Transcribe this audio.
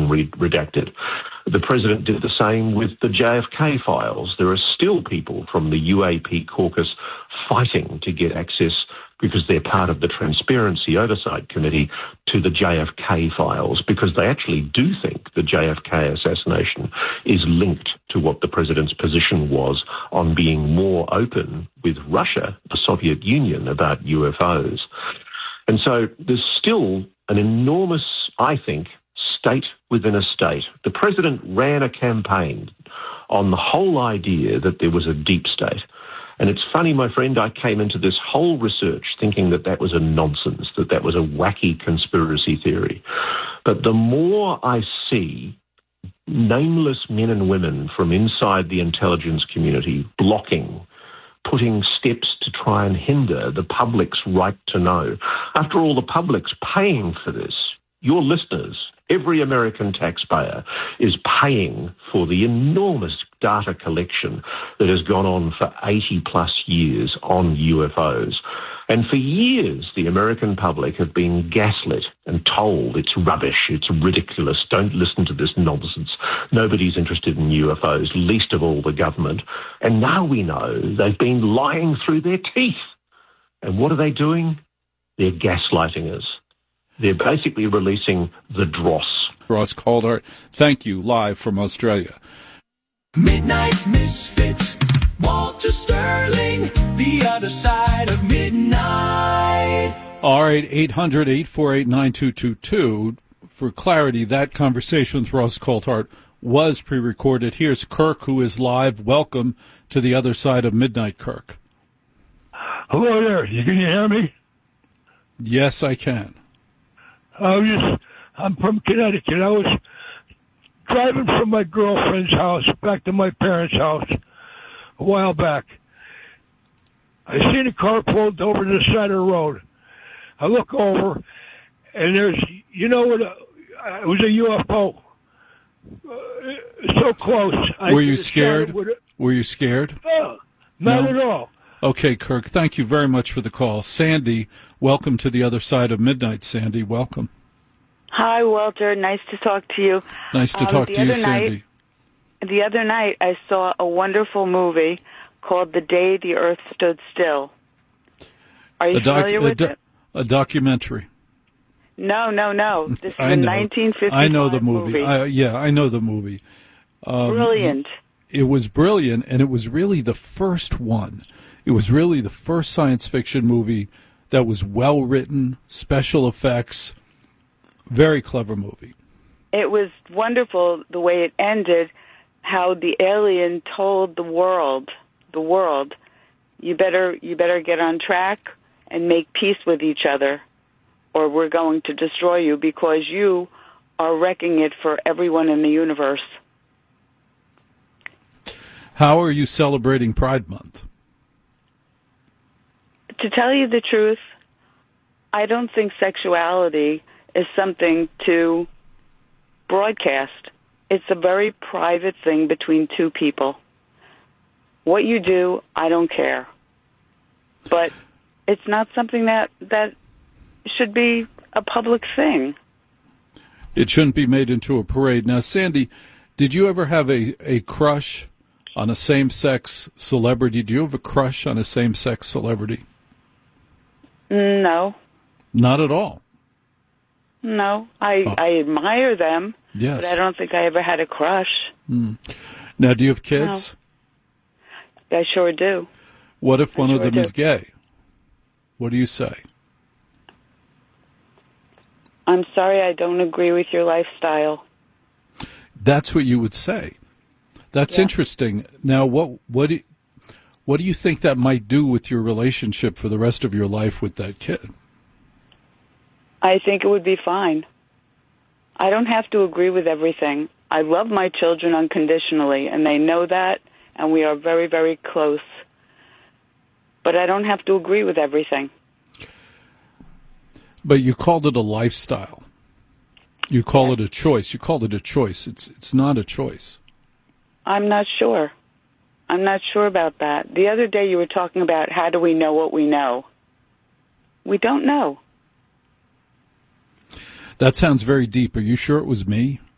been redacted. The president did the same with the JFK files. There are still people from the UAP caucus fighting to get access, because they're part of the Transparency Oversight Committee, to the JFK files, because they actually do think the JFK assassination is linked to what the president's position was on being more open with Russia, the Soviet Union, about UFOs. And so there's still an enormous, I think, state within a state. The president ran a campaign on the whole idea that there was a deep state. And it's funny, my friend, I came into this whole research thinking that that was a nonsense, that that was a wacky conspiracy theory. But the more I see nameless men and women from inside the intelligence community blocking, putting steps to try and hinder the public's right to know. After all, the public's paying for this. Your listeners, every American taxpayer, is paying for the enormous data collection that has gone on for 80-plus years on UFOs. And for years, the American public have been gaslit and told it's rubbish, it's ridiculous, don't listen to this nonsense. Nobody's interested in UFOs, least of all the government. And now we know they've been lying through their teeth. And what are they doing? They're gaslighting us. They're basically releasing the dross. Ross Coulthart, thank you, live from Australia. Midnight Misfits, Walter Sterling, the other side of midnight. All right, 800-848-9222. For clarity, that conversation with Ross Coulthart was pre-recorded. Here's Kirk, who is live. Welcome to the other side of midnight, Kirk. Hello there. Can you hear me? Yes, I can. I'm from Connecticut. I was driving from my girlfriend's house back to my parents' house a while back. I seen a car pulled over to the side of the road. I look over, and there's, you know what, it was a UFO. So close. Were you scared? Were you scared? No, not at all. Okay, Kirk, thank you very much for the call. Sandy, welcome to the other side of midnight. Sandy, welcome. Hi, Walter. Nice to talk to you. Nice to talk to you, Sandy. The other night, I saw a wonderful movie called The Day the Earth Stood Still. Are you familiar with it? A documentary. No. This is a 1955 I know the movie. I know the movie. Brilliant. It was brilliant, and it was really the first one. It was really the first science fiction movie that was well written, special effects, very clever movie. It was wonderful the way it ended, how the alien told the world, you better get on track and make peace with each other, or we're going to destroy you because you are wrecking it for everyone in the universe. How are you celebrating Pride Month? To tell you the truth, I don't think sexuality is something to broadcast. It's a very private thing between two people. What you do, I don't care. But it's not something that should be a public thing. It shouldn't be made into a parade. Now, Sandy, did you ever have a crush on a same-sex celebrity? Do you have a crush on a same-sex celebrity? No. Not at all? No. I admire them, yes, but I don't think I ever had a crush. Now, do you have kids? No. I sure do. What if one of them is gay? What do you say? I'm sorry, I don't agree with your lifestyle. That's what you would say. That's interesting. Now, what do you think that might do with your relationship for the rest of your life with that kid? I think it would be fine. I don't have to agree with everything. I love my children unconditionally, and they know that, and we are very, very close. But I don't have to agree with everything. But you called it a lifestyle. You call it a choice. You called it a choice. It's not a choice. I'm not sure. I'm not sure about that. The other day you were talking about how do we know what we know. We don't know. That sounds very deep. Are you sure it was me?